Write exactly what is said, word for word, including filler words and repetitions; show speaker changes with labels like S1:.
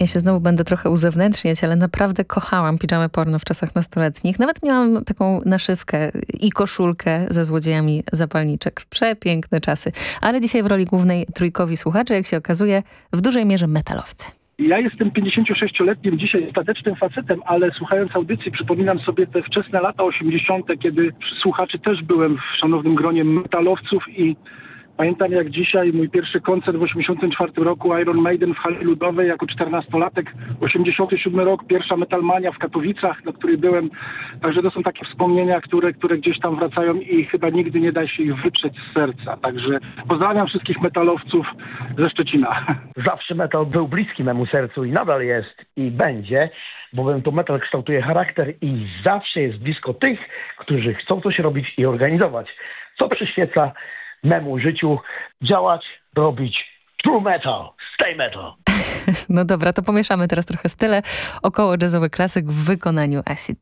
S1: Ja się znowu będę trochę uzewnętrzniać, ale naprawdę kochałam pidżamy porno w czasach nastoletnich. Nawet miałam taką naszywkę i koszulkę ze złodziejami zapalniczek. Przepiękne czasy. Ale dzisiaj w roli głównej trójkowi słuchaczy, jak się okazuje, w dużej mierze metalowcy.
S2: Ja jestem pięćdziesięciosześcioletnim dzisiaj statecznym facetem, ale słuchając audycji przypominam sobie te wczesne lata osiemdziesiąte, kiedy słuchaczy też byłem w szanownym gronie metalowców i pamiętam jak dzisiaj mój pierwszy koncert w osiemdziesiątym czwartym roku Iron Maiden w hali ludowej jako czternastolatek, osiemdziesiąty siódmy rok, pierwsza Metalmania w Katowicach, na której byłem. Także to są takie wspomnienia, które, które gdzieś tam wracają i chyba nigdy nie da się ich wyprzeć z serca. Także pozdrawiam wszystkich metalowców ze Szczecina.
S3: Zawsze metal był bliski memu sercu i nadal jest i będzie, bowiem to metal kształtuje charakter i zawsze jest blisko tych, którzy chcą coś robić i organizować, co przyświeca memu życiu, działać, robić true metal, stay metal.
S1: No dobra, to pomieszamy teraz trochę style. Około jazzowy klasyk w wykonaniu Acid.